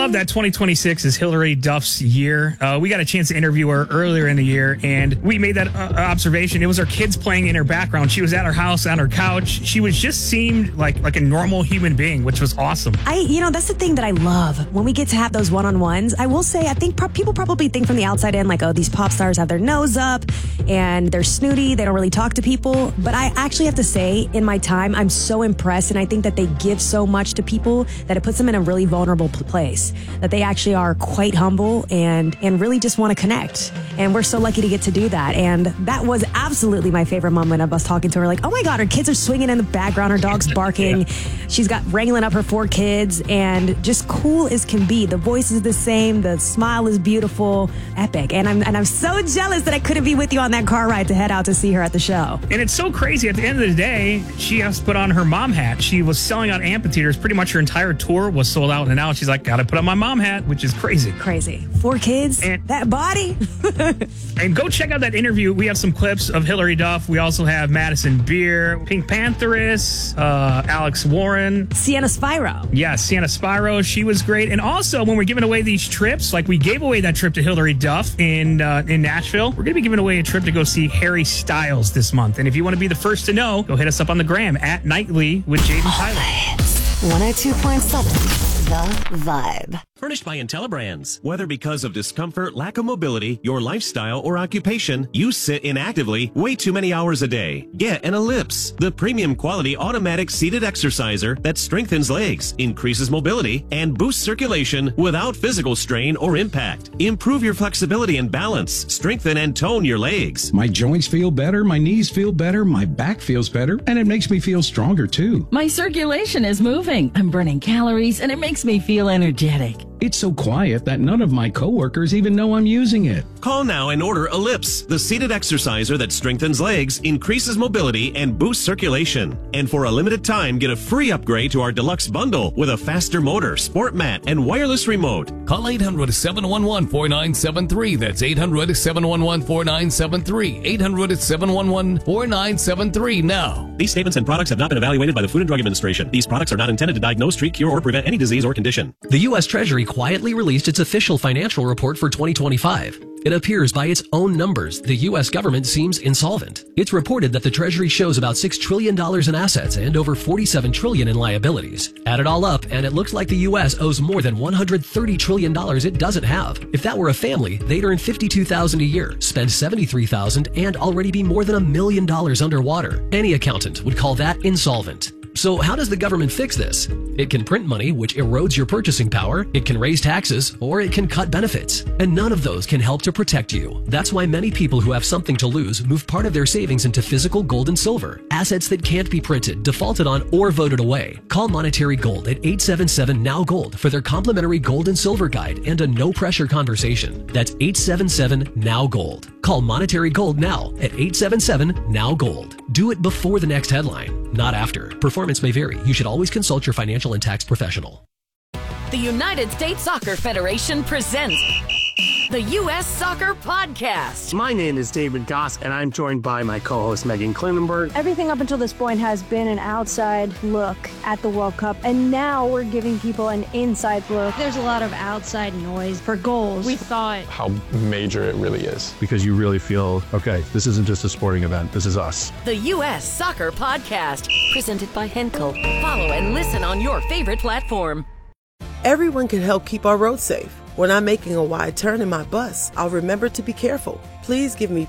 love that 2026 is Hillary Duff's year. We got a chance to interview her earlier in the year, and we made that observation. It was her kids playing in her background. She was at her house on her couch. She was just seemed like a normal human being, which was awesome. That's the thing that I love when we get to have those one-on-ones. I will say, I think people probably think from the outside in, like, oh, these pop stars have their nose up and they're snooty. They don't really talk to people. But I actually have to say, in my time, I'm so impressed, and I think that they give so much to people that it puts them in a really vulnerable place, that they actually are quite humble and really just want to connect. And we're so lucky to get to do that. And that was absolutely my favorite moment of us talking to her. Like, oh my God, her kids are swinging in the background. Her dog's barking. She's got wrangling up her 4 kids, and just cool as can be. The voice is the same. The smile is beautiful. Epic. And I'm so jealous that I couldn't be with you on that car ride to head out to see her at the show. And it's so crazy. At the end of the day, she has to put on her mom hat. She was selling out amphitheaters. Pretty much her entire tour was sold out. And now she's like, gotta put on my mom hat, which is crazy. Crazy. 4 kids, and that body. And go check out that interview. We have some clips of Hillary Duff. We also have Madison Beer, Pink Pantheress, Alex Warren. Sienna Spyro. Yeah, Sienna Spyro. She was great. And also, when we're giving away these trips, like we gave away that trip to Hillary Duff in Nashville, we're going to be giving away a trip to go see Harry Styles this month. And if you want to be the first to know, go hit us up on the gram at Nightly with Jaden Tyler. 102.7 The Vibe. Furnished by IntelliBrands. Whether because of discomfort, lack of mobility, your lifestyle, or occupation, you sit inactively way too many hours a day. Get an Ellipse, the premium quality automatic seated exerciser that strengthens legs, increases mobility, and boosts circulation without physical strain or impact. Improve your flexibility and balance. Strengthen and tone your legs. My joints feel better, my knees feel better, my back feels better, and it makes me feel stronger too. My circulation is moving. I'm burning calories, and it makes me feel energetic. It's so quiet that none of my coworkers even know I'm using it. Call now and order Ellipse, the seated exerciser that strengthens legs, increases mobility, and boosts circulation. And for a limited time, get a free upgrade to our deluxe bundle with a faster motor, sport mat, and wireless remote. Call 800-711-4973. That's 800-711-4973. 800-711-4973 now. These statements and products have not been evaluated by the Food and Drug Administration. These products are not intended to diagnose, treat, cure, or prevent any disease or condition. The U.S. Treasury quietly released its official financial report for 2025. It appears by its own numbers, the U.S. government seems insolvent. It's reported that the Treasury shows about $6 trillion in assets and over $47 trillion in liabilities. Add it all up, and it looks like the U.S. owes more than $130 trillion it doesn't have. If that were a family, they'd earn $52,000 a year, spend $73,000, and already be more than $1 million underwater. Any accountant would call that insolvent. So how does the government fix this? It can print money, which erodes your purchasing power, it can raise taxes, or it can cut benefits. And none of those can help to protect you. That's why many people who have something to lose move part of their savings into physical gold and silver, assets that can't be printed, defaulted on, or voted away. Call Monetary Gold at 877-NOW-GOLD for their complimentary gold and silver guide and a no-pressure conversation. That's 877-NOW-GOLD. Call Monetary Gold now at 877-NOW-GOLD. Do it before the next headline, not after. Performance may vary. You should always consult your financial and tax professional. The United States Soccer Federation presents the U.S. Soccer Podcast. My name is David Goss, and I'm joined by my co-host Megan Klinenberg. Everything up until this point has been an outside look at the World Cup, and now we're giving people an inside look. There's a lot of outside noise for goals. We thought how major it really is. Because you really feel, okay, this isn't just a sporting event, this is us. The U.S. Soccer Podcast, presented by Henkel. Follow and listen on your favorite platform. Everyone can help keep our roads safe. When I'm making a wide turn in my bus, I'll remember to be careful. Please give me